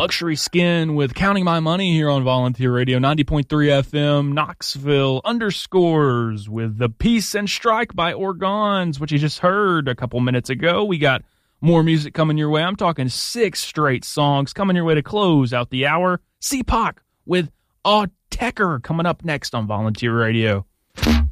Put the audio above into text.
Luxury Skin with Counting My Money here on Volunteer Radio, 90.3 FM, Knoxville. Underscores with The Peace and Strike by Organs, which you just heard a couple minutes ago. We got more music coming your way. I'm talking 6 straight songs coming your way to close out the hour. CPOC with Aw Tecker coming up next on Volunteer Radio.